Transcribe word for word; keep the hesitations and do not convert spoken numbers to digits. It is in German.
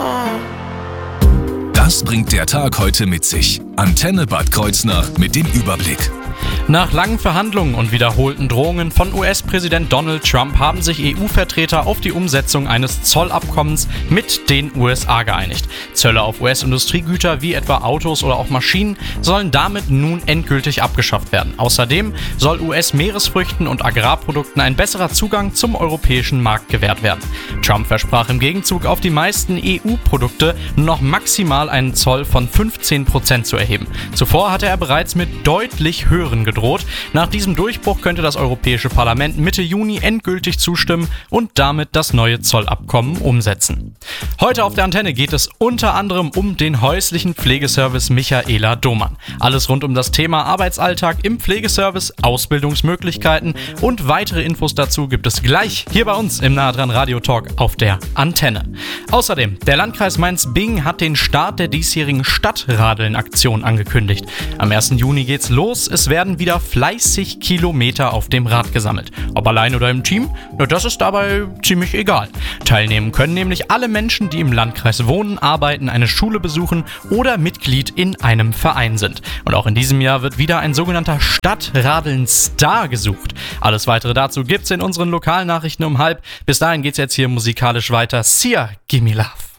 Das bringt der Tag heute mit sich. Antenne Bad Kreuznach mit dem Überblick. Nach langen Verhandlungen und wiederholten Drohungen von U S-Präsident Donald Trump haben sich E U-Vertreter auf die Umsetzung eines Zollabkommens mit den U S A geeinigt. Zölle auf U S-Industriegüter wie etwa Autos oder auch Maschinen sollen damit nun endgültig abgeschafft werden. Außerdem soll U S-Meeresfrüchten und Agrarprodukten ein besserer Zugang zum europäischen Markt gewährt werden. Trump versprach im Gegenzug auf die meisten E U-Produkte nur noch maximal einen Zoll von fünfzehn Prozent zu erheben. Zuvor hatte er bereits mit deutlich höheren gedroht. Nach diesem Durchbruch könnte das Europäische Parlament Mitte Juni endgültig zustimmen und damit das neue Zollabkommen umsetzen. Heute auf der Antenne geht es unter anderem um den häuslichen Pflegeservice Michaela Domann. Alles rund um das Thema Arbeitsalltag im Pflegeservice, Ausbildungsmöglichkeiten und weitere Infos dazu gibt es gleich hier bei uns im Nah dran Radio Talk auf der Antenne. Außerdem, der Landkreis Mainz-Bingen hat den Start der diesjährigen Stadtradeln-Aktion angekündigt. Am ersten Juni geht's los, es werden wieder fleißig Kilometer auf dem Rad gesammelt. Ob allein oder im Team? Na, das ist dabei ziemlich egal. Teilnehmen können nämlich alle Menschen, die im Landkreis wohnen, arbeiten, eine Schule besuchen oder Mitglied in einem Verein sind. Und auch in diesem Jahr wird wieder ein sogenannter Stadtradeln-Star gesucht. Alles weitere dazu gibt's in unseren Lokalnachrichten um halb. Bis dahin geht's jetzt hier musikalisch weiter. Sia, Gimme Love.